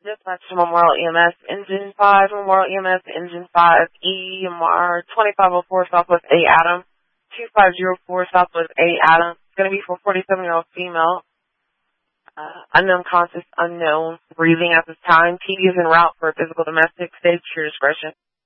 Dispatch to Memorial EMS, Engine 5, Memorial EMS, Engine 5, EMR 2504 Southwest A Adam, 2504 Southwest A Adam. It's going to be for a 47-year-old female, unknown conscious, unknown, breathing at this time. TD is en route for physical domestic. Stay to your discretion.